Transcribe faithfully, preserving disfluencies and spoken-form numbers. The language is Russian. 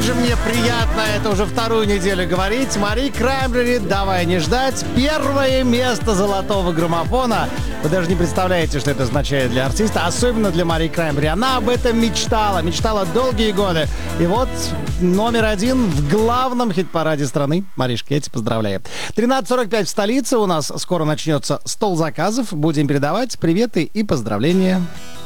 же мне приятно это уже вторую неделю говорить. Мари Краймбрери, «Давай не ждать». Первое место золотого граммофона. Вы даже не представляете, что это означает для артиста, особенно для Мари Краймбрери. Она об этом мечтала, мечтала долгие годы. И вот номер один в главном хит-параде страны. Маришка, я тебя поздравляю. тринадцать сорок пять в столице. У нас скоро начнется стол заказов. Будем передавать приветы и поздравления.